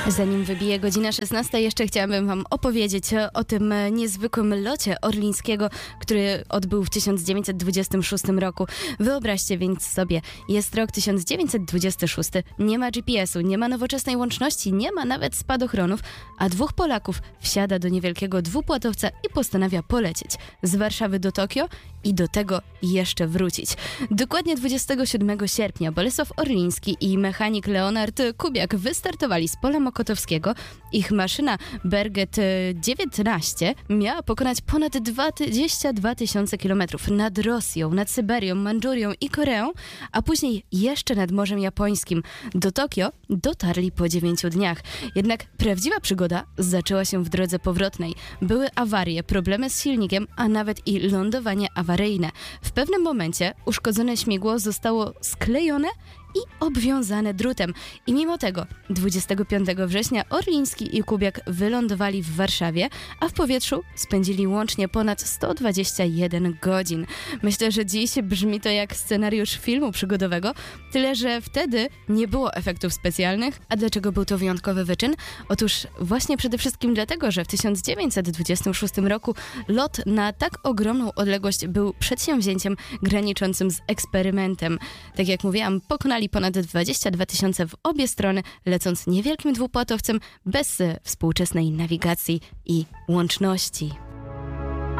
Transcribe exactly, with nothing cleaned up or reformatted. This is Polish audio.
Zanim wybije godzina szesnasta, jeszcze chciałabym wam opowiedzieć o tym niezwykłym locie Orlińskiego, który odbył w tysiąc dziewięćset dwudziestym szóstym roku. Wyobraźcie więc sobie, jest rok tysiąc dziewięćset dwudziesty szósty, nie ma G P S u, nie ma nowoczesnej łączności, nie ma nawet spadochronów, a dwóch Polaków wsiada do niewielkiego dwupłatowca i postanawia polecieć z Warszawy do Tokio i do tego jeszcze wrócić. Dokładnie dwudziestego siódmego sierpnia Bolesław Orliński i mechanik Leonard Kubiak wystartowali z pola Mokotowskiego. Ich maszyna Berget dziewiętnaście miała pokonać ponad dwadzieścia dwa tysiące kilometrów nad Rosją, nad Syberią, Mandżurią i Koreą, a później jeszcze nad Morzem Japońskim. Do Tokio dotarli po dziewięciu dniach. Jednak prawdziwa przygoda zaczęła się w drodze powrotnej. Były awarie, problemy z silnikiem, a nawet i lądowanie awaryjne. W pewnym momencie uszkodzone śmigło zostało sklejone i obwiązane drutem. I mimo tego dwudziestego piątego września Orliński i Kubiak wylądowali w Warszawie, a w powietrzu spędzili łącznie ponad sto dwadzieścia jeden godzin. Myślę, że dziś brzmi to jak scenariusz filmu przygodowego, tyle że wtedy nie było efektów specjalnych. A dlaczego był to wyjątkowy wyczyn? Otóż właśnie przede wszystkim dlatego, że w tysiąc dziewięćset dwudziestym szóstym roku lot na tak ogromną odległość był przedsięwzięciem graniczącym z eksperymentem. Tak jak mówiłam, pokonali ponad dwadzieścia dwa tysiące w obie strony, lecąc niewielkim dwupłatowcem bez współczesnej nawigacji i łączności.